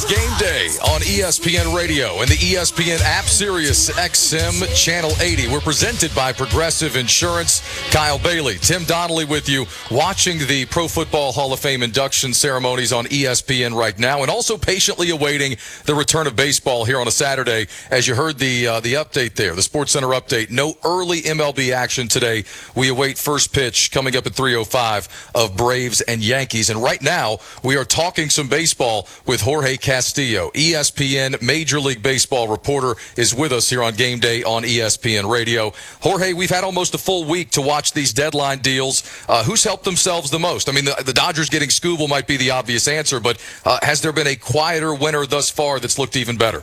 Game Day on ESPN Radio and the ESPN app, Sirius XM Channel 80. We're presented by Progressive Insurance. Kyle Bailey, Tim Donnelly with you, watching the Pro Football Hall of Fame induction ceremonies on ESPN right now, and also patiently awaiting the return of baseball here on a Saturday. As you heard the update there, the SportsCenter update, no early MLB action today. We await first pitch coming up at 3:05 of Braves and Yankees. And right now, we are talking some baseball with Jorge Castillo. ESPN Major League Baseball reporter is with us here on Game Day on ESPN Radio. Jorge, we've had almost a full week to watch these deadline deals. Who's helped themselves the most? I mean, the Dodgers getting Skubal might be the obvious answer, but has there been a quieter winner thus far that's looked even better?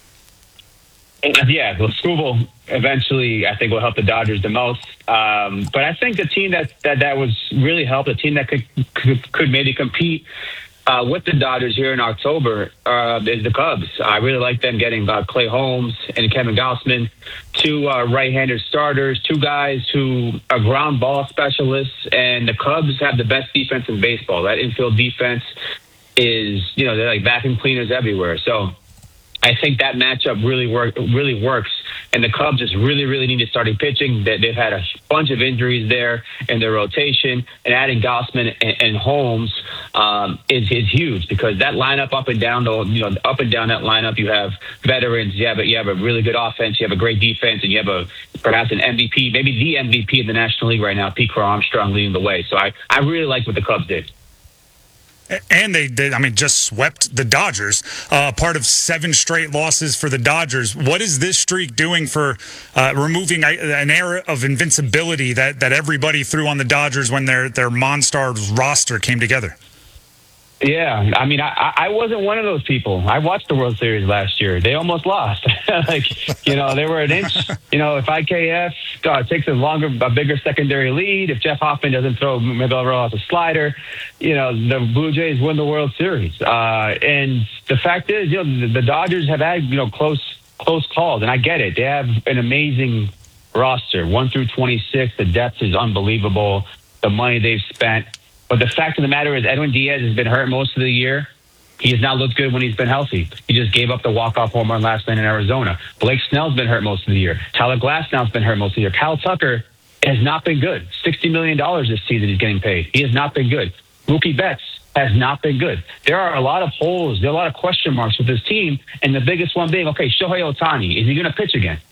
Yeah, well, Skubal eventually, I think, will help the Dodgers the most. But I think the team that was really helped, a team that could maybe compete with the Dodgers here in October is the Cubs. I really like them getting Clay Holmes and Kevin Gausman, two right-handed starters, two guys who are ground ball specialists, and the Cubs have the best defense in baseball. That infield defense is, they're like vacuum cleaners everywhere. So I think that matchup really works, and the Cubs just really need to start pitching. They've had a bunch of injuries there in their rotation, and adding Gausman and Holmes is huge, because that lineup up and down that lineup, you have veterans, you have a really good offense, you have a great defense, and you have perhaps an MVP, maybe the MVP in the National League right now, Pete Crow Armstrong leading the way. So I really like what the Cubs did. And they did, just swept the Dodgers, part of 7 straight losses for the Dodgers. What is this streak doing for removing an era of invincibility that everybody threw on the Dodgers when their Monstars roster came together? Yeah, I wasn't one of those people. I watched the World Series last year. They almost lost. They were an inch. If IKF takes a bigger secondary lead, if Jeff Hoffman doesn't throw Miguel Rojas a slider, the Blue Jays win the World Series. And the fact is, the Dodgers have had, close calls, and I get it. They have an amazing roster, 1 through 26. The depth is unbelievable. The money they've spent. But the fact of the matter is, Edwin Diaz has been hurt most of the year. He has not looked good when he's been healthy. He just gave up the walk-off home run last night in Arizona. Blake Snell's been hurt most of the year. Tyler Glasnow's been hurt most of the year. Kyle Tucker has not been good. $60 million this season he's getting paid. He has not been good. Mookie Betts has not been good. There are a lot of holes. There are a lot of question marks with this team, and the biggest one being, okay, Shohei Ohtani, is he going to pitch again?